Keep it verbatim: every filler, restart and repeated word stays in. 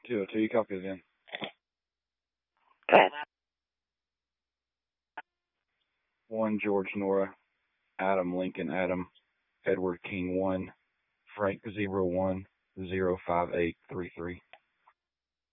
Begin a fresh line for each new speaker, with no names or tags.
two oh two, you copy it in. one George Nora, Adam Lincoln Adam, Edward King one, Frank zero one zero five eight three three.